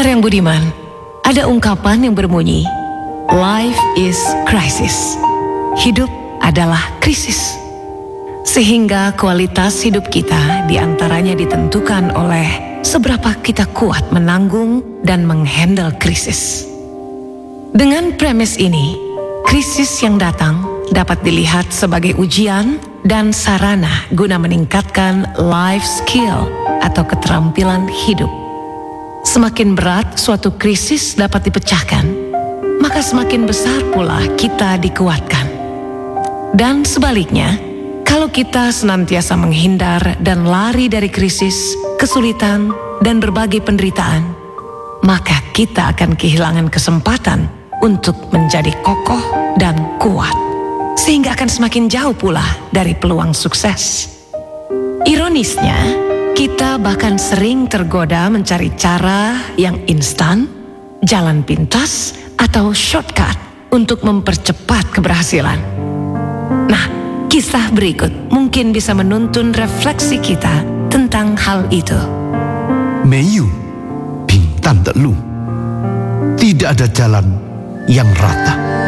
Pendengar yang budiman, ada ungkapan yang berbunyi, life is crisis. Hidup adalah krisis. Sehingga kualitas hidup kita diantaranya ditentukan oleh seberapa kita kuat menanggung dan menghandle krisis. Dengan premis ini, krisis yang datang dapat dilihat sebagai ujian dan sarana guna meningkatkan life skill atau keterampilan hidup. Semakin berat suatu krisis dapat dipecahkan, maka semakin besar pula kita dikuatkan. Dan sebaliknya, kalau kita senantiasa menghindar dan lari dari krisis, kesulitan, dan berbagai penderitaan, maka kita akan kehilangan kesempatan untuk menjadi kokoh dan kuat, sehingga akan semakin jauh pula dari peluang sukses. Ironisnya, kita bahkan sering tergoda mencari cara yang instan, jalan pintas, atau shortcut untuk mempercepat keberhasilan. Nah, kisah berikut mungkin bisa menuntun refleksi kita tentang hal itu. 没有平淡的路， tidak ada jalan yang rata.